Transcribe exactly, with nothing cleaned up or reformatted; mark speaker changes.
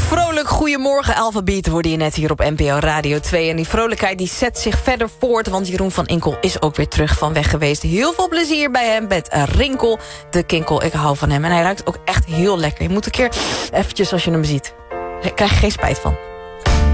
Speaker 1: Vrolijk goedemorgen, Alphabeat hoorde je net hier op N P O Radio twee. En die vrolijkheid die zet zich verder voort, want Jeroen van Inkel is ook weer terug van weg geweest. Heel veel plezier bij hem met Rinkel de Kinkel. Ik hou van hem en hij ruikt ook echt heel lekker. Je moet een keer eventjes als je hem ziet. Daar krijg je geen spijt van.